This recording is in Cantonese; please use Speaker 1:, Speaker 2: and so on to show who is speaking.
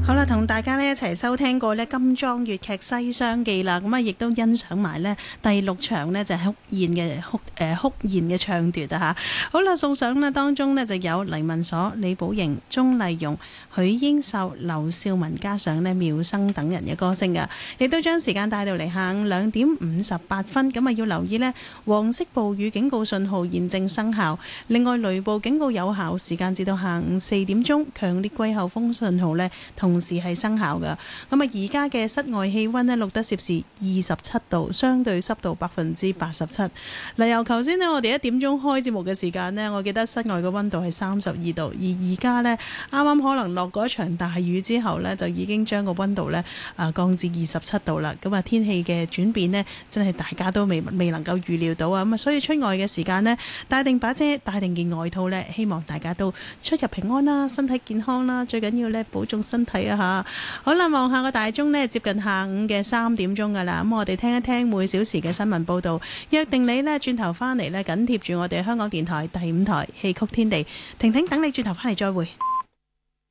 Speaker 1: 好啦，同大家呢一齊收聽過呢金裝粵劇《西廂記》啦，咁啊亦都欣賞埋呢第6場呢就係哭宴嘅唱奪啊吓。好啦，送上呢當中呢就有黎民所、李寶瑩、鍾麗蓉、許英秀、劉少文，加上呢妙生等人嘅歌聲噶，亦都將時間帶到嚟下午2點58分。咁啊要留意呢黃色暴雨警告信號現正生效，另外雷暴警告有效時間至到下午4點鐘，強烈季候風信號呢同時係生效㗎。咁啊，而家嘅室外氣溫呢錄得攝氏27度，相對濕度87%。嗱，由頭先呢，我哋1點鐘開節目嘅時間呢，我記得室外嘅溫度係32度，而家呢，啱啱可能落過一場大雨之後呢，就已經將個溫度呢降至27度啦。咁啊，天氣嘅轉變呢，真係大家都未能夠預料到啊。咁啊，所以出外嘅時間呢，帶定把遮，帶定件外套呢，希望大家都出入平安啦，身體健康啦，最緊要呢，保重身體啊吓。好啦，望下個大鐘呢，接近下午嘅3點鐘噶啦。咁我哋聽一聽每小時嘅新聞報道，約定你呢轉頭翻嚟呢，緊貼住我哋香港電台第5台戲曲天地，婷婷等你轉頭翻嚟再會。